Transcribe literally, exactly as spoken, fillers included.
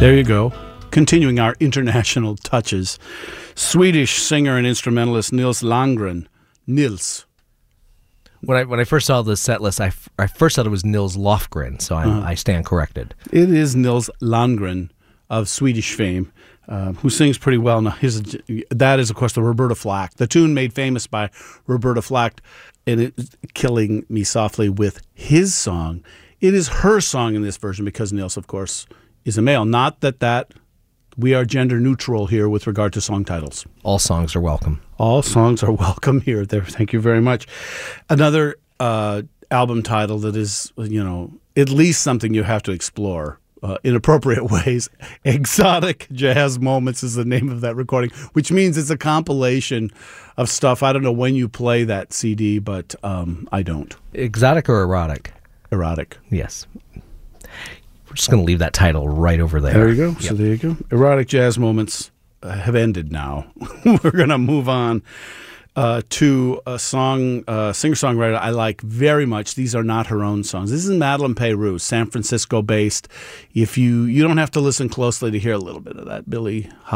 There you go. Continuing our international touches, Swedish singer and instrumentalist Nils Landgren. Nils. When I when I first saw the set list, I, f- I first thought it was Nils Lofgren, so I, Uh-huh. I stand corrected. It is Nils Landgren of Swedish fame, uh, who sings pretty well. Now, his, that is, of course, the Roberta Flack, the tune made famous by Roberta Flack, and it's Killing Me Softly with his song. It is her song in this version because Nils, of course, is a male. Not that that we are gender neutral here with regard to song titles. All songs are welcome. All songs are welcome here. There, thank you very much. Another uh, album title that is, you know, at least something you have to explore uh, in appropriate ways. Exotic Jazz Moments is the name of that recording, which means it's a compilation of stuff. I don't know when you play that C D, but um, I don't. Exotic or erotic? Erotic. Yes. We're just going to leave that title right over there. There you go. Yep. So there you go. Erotic Jazz Moments uh, have ended now. We're going to move on uh, to a song, uh, singer-songwriter I like very much. These are not her own songs. This is Madeleine Peyroux, San Francisco-based. If you you don't have to listen closely to hear a little bit of that Billie